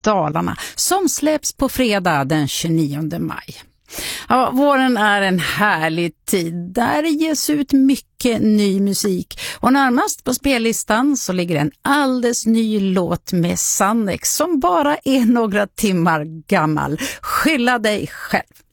Dalarna som släpps på fredag den 29 maj. Ja, våren är en härlig tid där det ges ut mycket ny musik och närmast på spellistan så ligger en alldeles ny låt med Sannex som bara är några timmar gammal. Skylla dig själv.